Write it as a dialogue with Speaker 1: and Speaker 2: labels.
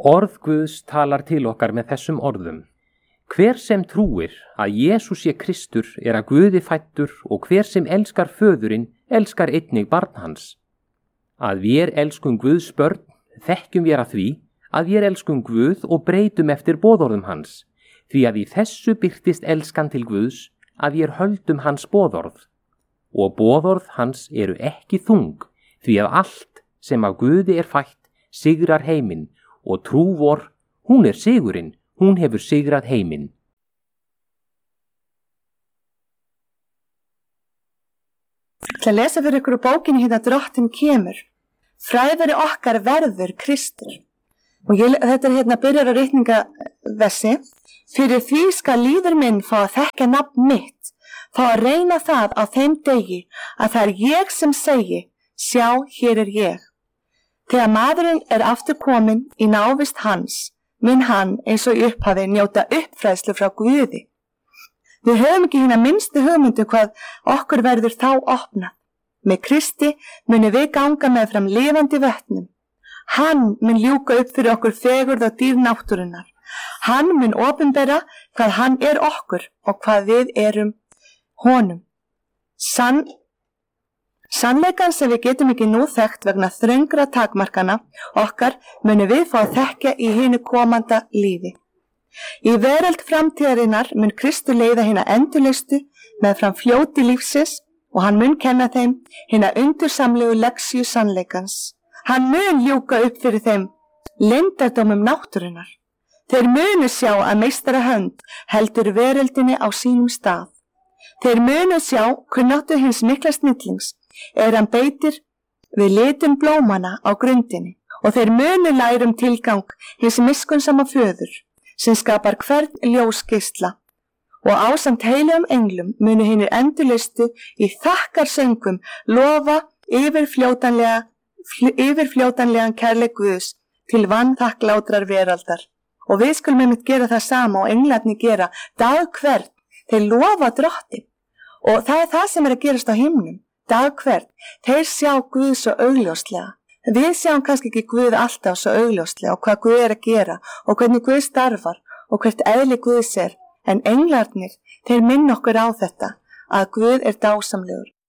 Speaker 1: Orð Guðs talar til okkar með þessum orðum. Hver sem trúir að Jesús sé Kristur að Guði fæddur og hver sem elskar föðurinn elskar einnig barn hans. Að vér elskum Guðs börn þekkjum vér að því að vér elskum Guð og breytum eftir boðorðum hans, því að í þessu birtist elskan til Guðs að vér höldum hans boðorð. Og boðorð hans eru ekki þung, því að allt sem af Guði fætt sigrar heiminn og trú vor, hún sigurinn, hún hefur sigrað heiminn.
Speaker 2: Ég ætla að lesa fyrir ykkur úr bókinni hérna Drottinn kemur. Fræðari okkar verður Kristur. Og þetta hérna byrjar á ritningavessi. Fyrir því skal líður minn fá að þekka nafn mitt, fá að reyna það á þeim degi að það ég sem segi, sjá, hér ég. Þegar maðurinn aftur kominn í návist hans, mun hann eins og í upphafi njóta uppfræðslu frá Guði. Við höfum ekki hérna minnstu hugmyndu hvað okkur verður þá opnað. Með Kristi munum við ganga með fram lifandi vötnum. Hann mun ljúka upp fyrir okkur fegurð og dýrð náttúrunnar. Hann mun opinbera hvað hann okkur og hvað við erum honum. Sannleikann sem við getum ekki nú þekkt vegna þröngra takmarkana okkar munum við fá að þekkja í hinu komanda lífi. Í veröld framtíðarinnar mun Kristur leiða hina endurlaustu með fram fljóti lífsins og hann mun kenna þeim hina undursamlegu lexíu sannleikans. Hann mun ljúka upp fyrir þeim leyndardómum náttúrunnar. Þeir munu sjá að meistara hönd heldur veröldinni á sínum stað. Þeir munu sjá kunnáttu hins mikla snillings hann beitir við litum blómana á grundinni og þeir munu læra tilgang hins miskunnsama föður sem skapar hvern ljósgeisla og ásamt heilum englum munu hinir endurlaustu í þakkarsöngum lofa yfirfljótanlegan kærleik Guðs til vanþakklátrar veraldar. Og við skulum einmitt gera það sama og englarnir gera dag hvern, þeir lofa Drottinn og það það sem að gerast á himnum. Dag hvern, þeir sjá Guð svo augljóslega. Við sjáum kannski ekki Guð alltaf svo augljóslega og hvað Guð að gera og hvernig Guð starfar og hvert eðli Guðs en englarnir, þeir minna okkur á þetta að Guð dásamlegur